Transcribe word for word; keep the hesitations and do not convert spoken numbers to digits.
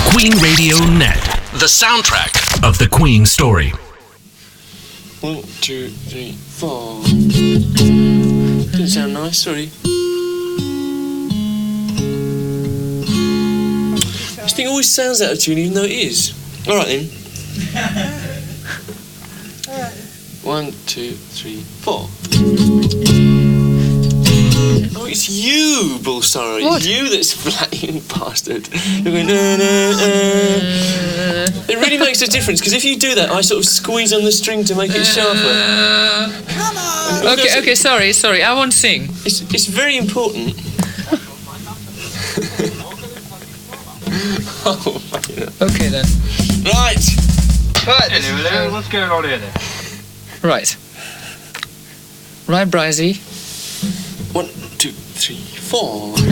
Queen Radio Net, the soundtrack of the Queen story. One, two, three, four. Didn't sound nice, sorry. This thing always sounds out of tune even though it is. Alright then. One, two, three, four. Oh, it's you, Bullstar. It's you that's flat, you bastard. You're going, uh, uh, uh. It really makes a difference, because if you do that, I sort of squeeze on the string to make it sharper. Come on! Okay, okay, sorry, sorry, I won't sing. It's, it's very important. Oh, okay then. Right. Right, Anyway, what's going on here then? Right. Right, Brizzy. One, two, three, four.